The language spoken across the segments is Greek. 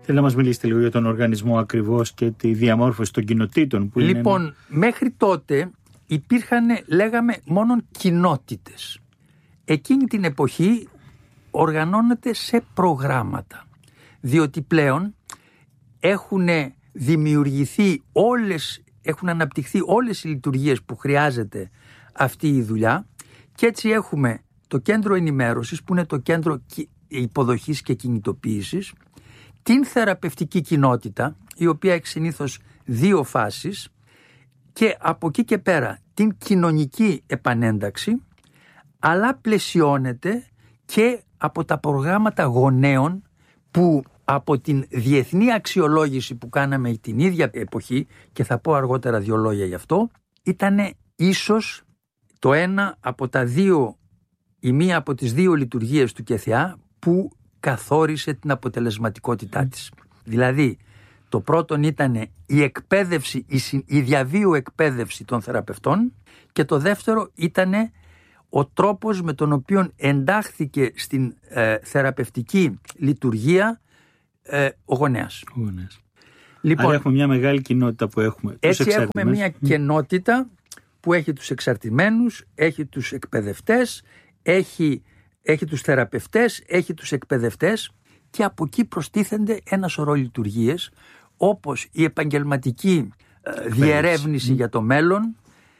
Θέλω να μας μιλήσετε λίγο για τον οργανισμό ακριβώς και τη διαμόρφωση των κοινοτήτων που Λοιπόν, είναι... μέχρι τότε υπήρχαν, λέγαμε, μόνο κοινότητες. Εκείνη την εποχή οργανώνεται σε προγράμματα, διότι πλέον έχουν δημιουργηθεί έχουν αναπτυχθεί όλες οι λειτουργίες που χρειάζεται αυτή η δουλειά, και έτσι έχουμε το κέντρο ενημέρωσης, που είναι το κέντρο υποδοχής και κινητοποίησης, την θεραπευτική κοινότητα, η οποία έχει συνήθως 2 φάσεις, και από εκεί και πέρα την κοινωνική επανένταξη, αλλά πλαισιώνεται και από τα προγράμματα γονέων που από την διεθνή αξιολόγηση που κάναμε την ίδια εποχή, και θα πω αργότερα 2 λόγια γι' αυτό, ήταν ίσως το ένα από τα 2, η μία από τις 2 λειτουργίες του ΚΕΘΙΑ που καθόρισε την αποτελεσματικότητά της. Δηλαδή, το πρώτον ήταν η εκπαίδευση, η διαβίου εκπαίδευση των θεραπευτών, και το δεύτερο ήταν ο τρόπος με τον οποίο εντάχθηκε στην θεραπευτική λειτουργία ο γονέας. Λοιπόν, άρα έχουμε μια μεγάλη κοινότητα που έχουμε. Έτσι έχουμε μια κοινότητα που έχει τους εξαρτημένους, έχει τους εκπαιδευτές, έχει τους θεραπευτές, έχει τους εκπαιδευτές, και από εκεί προστίθενται ένα σωρό λειτουργίες, όπως η επαγγελματική διερεύνηση για το μέλλον,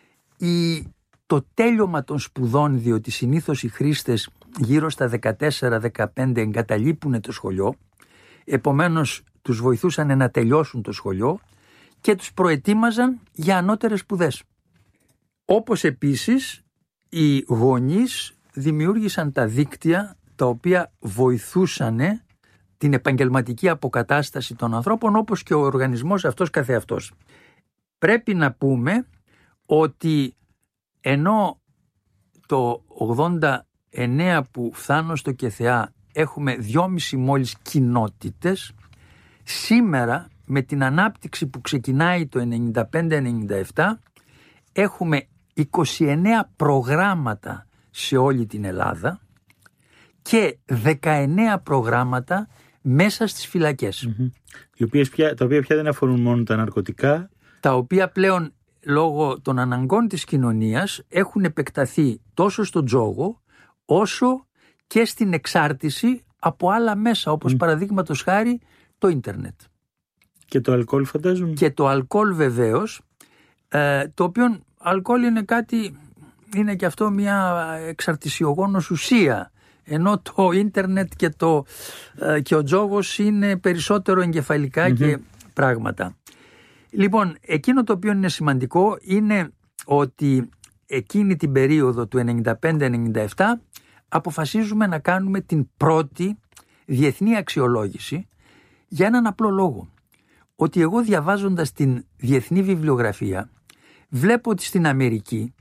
το τέλειωμα των σπουδών, διότι συνήθως οι χρήστες γύρω στα 14-15 εγκαταλείπουν το σχολείο, επομένως τους βοηθούσαν να τελειώσουν το σχολείο και τους προετοίμαζαν για ανώτερες σπουδές. Όπως επίσης οι γονείς δημιούργησαν τα δίκτυα τα οποία βοηθούσαν την επαγγελματική αποκατάσταση των ανθρώπων, όπως και ο οργανισμός αυτός καθεαυτός. Πρέπει να πούμε ότι ενώ το 89 που φτάνω στο ΚΕΘΕΑ έχουμε 2,5 μόλις κοινότητες, σήμερα με την ανάπτυξη που ξεκινάει το 95-97 έχουμε 29 προγράμματα σε όλη την Ελλάδα και 19 προγράμματα μέσα στις φυλακές. Τα οποία πια δεν αφορούν μόνο τα ναρκωτικά. Τα οποία πλέον λόγω των αναγκών της κοινωνίας έχουν επεκταθεί τόσο στον τζόγο όσο και στην εξάρτηση από άλλα μέσα, όπως παραδείγματος χάρη το ίντερνετ. Και το αλκοόλ φαντάζομαι. Και το αλκοόλ βεβαίως, το οποίο αλκοόλ είναι και αυτό μια εξαρτησιογόνος ουσία, ενώ το ίντερνετ και ο τζόγος είναι περισσότερο εγκεφαλικά και πράγματα. Λοιπόν, εκείνο το οποίο είναι σημαντικό είναι ότι εκείνη την περίοδο του 95-97 αποφασίζουμε να κάνουμε την πρώτη διεθνή αξιολόγηση, για έναν απλό λόγο. Ότι εγώ διαβάζοντας την διεθνή βιβλιογραφία βλέπω ότι στην Αμερική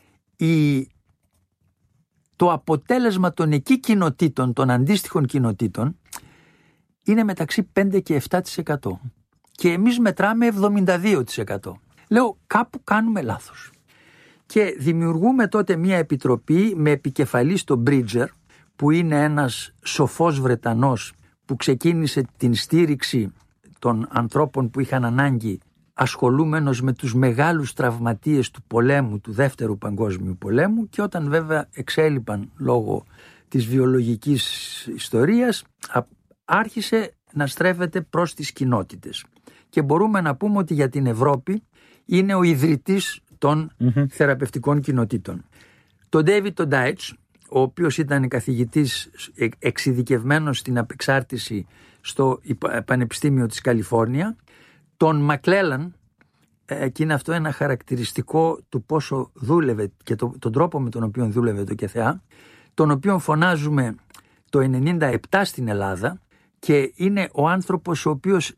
το αποτέλεσμα των εκεί κοινοτήτων, των αντίστοιχων κοινοτήτων, είναι μεταξύ 5 και 7%. Και εμείς μετράμε 72%. Λέω, κάπου κάνουμε λάθος. Και δημιουργούμε τότε μια επιτροπή με επικεφαλής τον Bridger, που είναι ένας σοφός Βρετανός που ξεκίνησε την στήριξη των ανθρώπων που είχαν ανάγκη, ασχολούμενος με τους μεγάλους τραυματίες του πολέμου, του Δεύτερου Παγκόσμιου Πολέμου, και όταν βέβαια εξέλιπαν λόγω της βιολογικής ιστορίας, άρχισε να στρέφεται προς τις κοινότητες. Και μπορούμε να πούμε ότι για την Ευρώπη είναι ο ιδρυτής των θεραπευτικών κοινοτήτων. Τον David Deitch, ο οποίος ήταν καθηγητής εξειδικευμένος στην απεξάρτηση στο Πανεπιστήμιο της Καλιφόρνια, τον Μακλέλαν, και είναι αυτό ένα χαρακτηριστικό του πόσο δούλευε και τον τρόπο με τον οποίο δούλευε το ΚΕΘΕΑ, τον οποίο φωνάζουμε το 97 στην Ελλάδα, και είναι ο άνθρωπος ο οποίος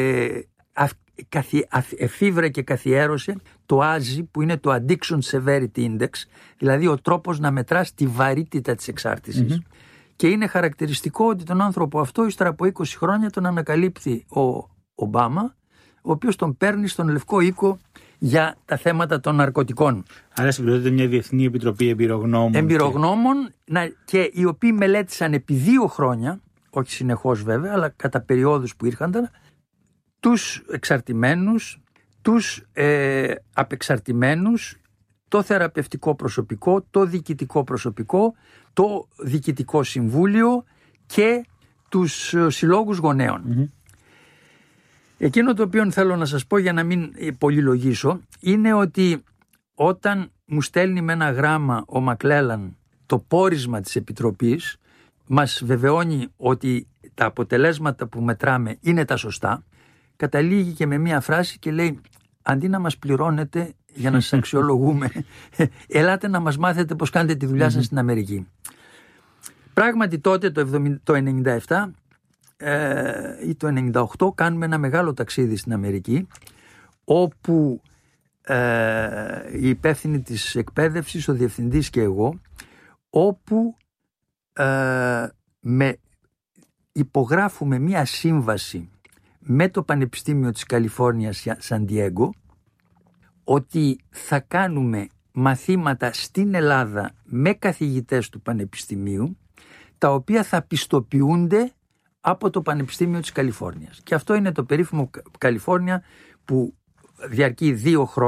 εφήβρε και καθιέρωσε το ASI, που είναι το Addiction Severity Index, δηλαδή ο τρόπος να μετράς τη βαρύτητα της εξάρτησης. Και είναι χαρακτηριστικό ότι τον άνθρωπο αυτό ύστερα από 20 χρόνια τον ανακαλύπτει ο Ομπάμα, ο οποίος τον παίρνει στον Λευκό Οίκο για τα θέματα των ναρκωτικών. Άρα συγκροτείται μια διεθνή επιτροπή εμπειρογνώμων. Και οι οποίοι μελέτησαν επί 2 χρόνια όχι συνεχώς βέβαια, αλλά κατά περιόδους που ήρχαν, τους εξαρτημένους, τους απεξαρτημένους, το θεραπευτικό προσωπικό, το διοικητικό προσωπικό, το διοικητικό συμβούλιο και τους συλλόγους γονέων. Εκείνο το οποίο θέλω να σας πω, για να μην πολυλογήσω, είναι ότι όταν μου στέλνει με ένα γράμμα ο Μακλέλαν το πόρισμα της Επιτροπής, μας βεβαιώνει ότι τα αποτελέσματα που μετράμε είναι τα σωστά, καταλήγει και με μία φράση και λέει: αντί να μας πληρώνετε για να σας αξιολογούμε, ελάτε να μας μάθετε πώς κάνετε τη δουλειά σας στην Αμερική. Πράγματι τότε το 97 ή το 98 κάνουμε ένα μεγάλο ταξίδι στην Αμερική, όπου η υπεύθυνη της εκπαίδευσης, ο διευθυντής και εγώ, όπου υπογράφουμε μία σύμβαση με το Πανεπιστήμιο της Καλιφόρνιας Σαν Διέγκο, ότι θα κάνουμε μαθήματα στην Ελλάδα με καθηγητές του Πανεπιστημίου, τα οποία θα πιστοποιούνται από το Πανεπιστήμιο της Καλιφόρνιας. Και αυτό είναι το περίφημο Καλιφόρνια, που διαρκεί 2 χρόνια